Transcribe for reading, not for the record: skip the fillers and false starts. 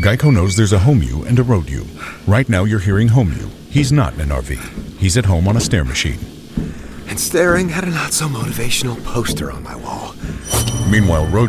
Geico knows there's a home you and a road you. Right now you're hearing home you. He's not in an RV. He's at home on a stair machine. And staring at a not-so-motivational poster on my wall. Meanwhile, road